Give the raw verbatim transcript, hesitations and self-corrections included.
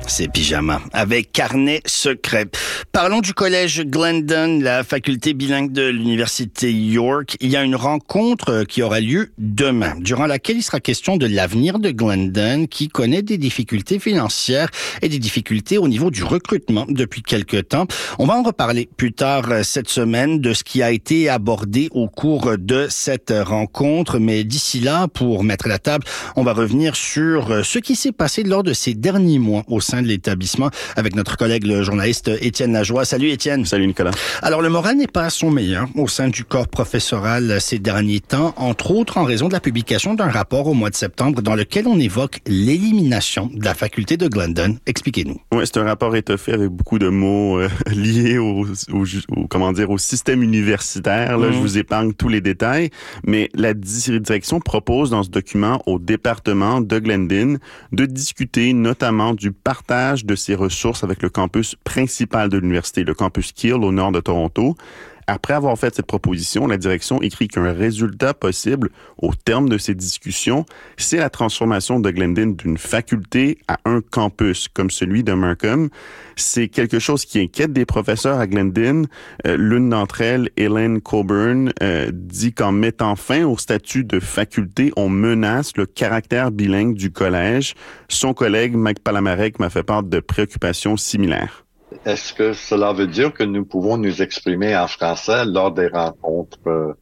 C'est Pyjama avec Carnet secret. Parlons du collège Glendon, la faculté bilingue de l'université York. Il y a une rencontre qui aura lieu demain, durant laquelle il sera question de l'avenir de Glendon, qui connaît des difficultés financières et des difficultés au niveau du recrutement depuis quelque temps. On va en reparler plus tard cette semaine de ce qui a été abordé au cours de cette rencontre. Mais d'ici là, pour mettre la table, on va revenir sur ce qui s'est passé lors de ces derniers mois au sein de l'établissement avec notre collègue le journaliste Étienne Lajoie. Salut Étienne. Salut Nicolas. Alors le moral n'est pas à son meilleur au sein du corps professoral ces derniers temps, entre autres en raison de la publication d'un rapport au mois de septembre dans lequel on évoque l'élimination de la faculté de Glendon. Expliquez-nous. Oui, c'est un rapport étoffé avec beaucoup de mots euh, liés au, au, au, comment dire, au système universitaire. Là, mmh. Je vous épargne tous les détails, mais la direction propose dans ce document au département de Glendon de discuter notamment du partage de ses ressources avec le campus principal de l'université, le campus Keele au nord de Toronto. Après avoir fait cette proposition, la direction écrit qu'un résultat possible au terme de ces discussions, c'est la transformation de Glendon d'une faculté à un campus, comme celui de Markham. C'est quelque chose qui inquiète des professeurs à Glendon. Euh, l'une d'entre elles, Elaine Coburn, euh, dit qu'en mettant fin au statut de faculté, on menace le caractère bilingue du collège. Son collègue, Mike Palamarek, m'a fait part de préoccupations similaires. Est-ce que cela veut dire que nous pouvons nous exprimer en français lors des rencontres